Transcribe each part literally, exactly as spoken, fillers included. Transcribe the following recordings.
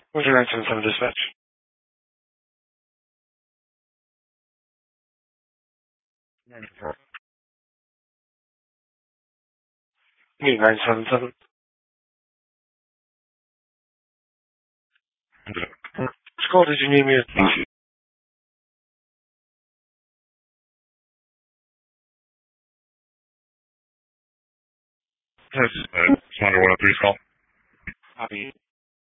What's your nine seven seven dispatch? You need nine seven seven. Which call did you need me to? Yes, uh, Sonder one oh three's call. Copy.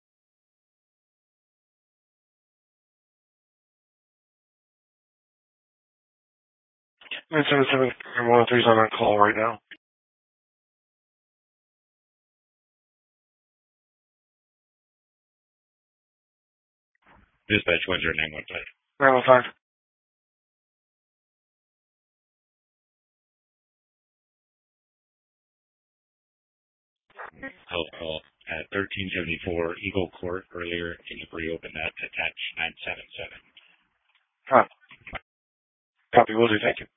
nine seven seven one oh three's on our call right now. Dispatch, what's your name? What's that? nine one five. Health call at thirteen seventy-four Eagle Court earlier. Can you reopen that? Attach nine seven seven. Copy. Copy, will do, thank you.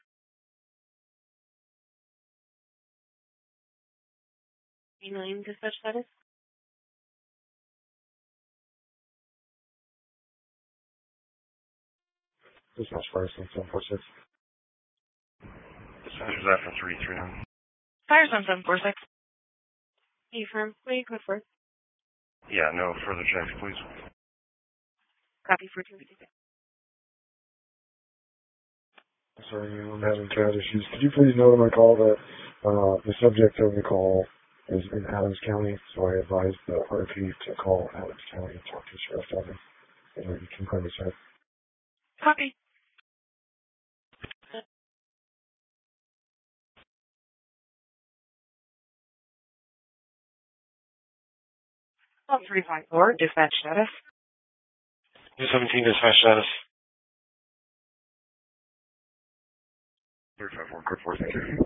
Emailing dispatch status? Dispatch fire seven four six. Dispatch is after three three nine. Fire zone seven four six. Affirm. What do you code for? Yeah, no further checks, please. Copy for two fifty-six. Sorry, I'm having cat issues. Could you please note on my call that uh, the subject of the call is in Adams County, so I advise the R P to call Adams County and talk to Sheriff Devin, and we can confirm his head. Copy. Oh, three five four, dispatch status. two seventeen dispatch status. three five four, code four, thank you.